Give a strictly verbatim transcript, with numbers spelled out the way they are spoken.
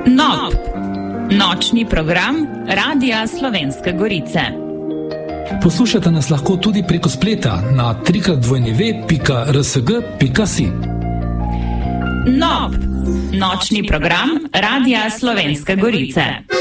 Nob, nočni program Radia Slovenske Gorice. Poslušate nas lahko tudi preko spleta na w w w pika r s g pika si. Nob, nočni program Radia Slovenske Gorice.